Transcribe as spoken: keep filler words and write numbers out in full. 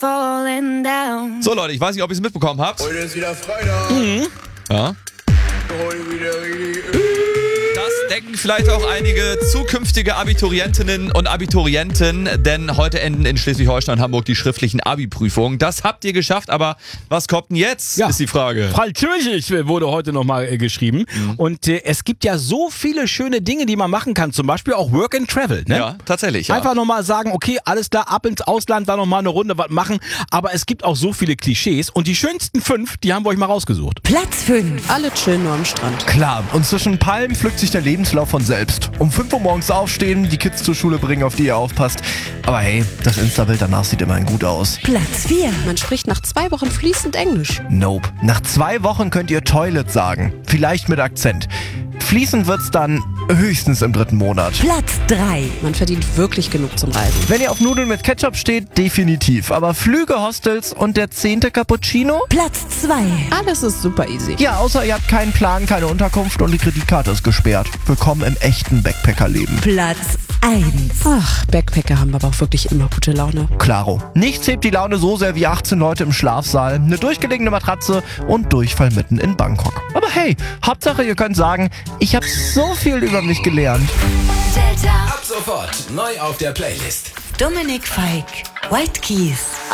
falling down. So Leute, ich weiß nicht, ob ihr es mitbekommen habt. Heute ist wieder Freitag. Mhm. Ja. Heute wieder richtig. Das denken vielleicht auch einige zukünftige Abiturientinnen und Abiturienten, denn heute enden in Schleswig-Holstein und Hamburg die schriftlichen Abi-Prüfungen. Das habt ihr geschafft, aber was kommt denn jetzt, Ja. ist die Frage. Französisch wurde heute nochmal äh, geschrieben. Mhm. Und äh, es gibt ja so viele schöne Dinge, die man machen kann. Zum Beispiel auch Work and Travel. Ne? Ja, tatsächlich. Ja. Einfach nochmal sagen, okay, alles klar, ab ins Ausland, da nochmal eine Runde was machen. Aber es gibt auch so viele Klischees. Und die schönsten fünf, die haben wir euch mal rausgesucht. Platz fünf. Alle chillen nur am Strand. Klar, und zwischen Palmen pflückt sich der Lebenslauf von selbst. Um fünf Uhr morgens aufstehen, die Kids zur Schule bringen, auf die ihr aufpasst. Aber hey, das Insta-Bild danach sieht immerhin gut aus. Platz vier. Man spricht nach zwei Wochen fließend Englisch. Nope. Nach zwei Wochen könnt ihr Toilet sagen. Vielleicht mit Akzent. Fließend wird's dann höchstens im dritten Monat. Platz drei. Man verdient wirklich genug zum Reisen. Wenn ihr auf Nudeln mit Ketchup steht, definitiv. Aber Flüge, Hostels und der zehnte Cappuccino? Platz zwei. Alles ist super easy. Ja, außer ihr habt keinen Plan, keine Unterkunft und die Kreditkarte ist gesperrt. Willkommen im echten Backpackerleben. Platz eins. Ach, Backpacker haben aber auch wirklich immer gute Laune. Klaro. Nichts hebt die Laune so sehr wie achtzehn Leute im Schlafsaal, eine durchgelegene Matratze und Durchfall mitten in Bangkok. Aber hey, Hauptsache ihr könnt sagen, ich habe so viel über mich gelernt. Delta. Ab sofort neu auf der Playlist. Dominik Fike. White Keys.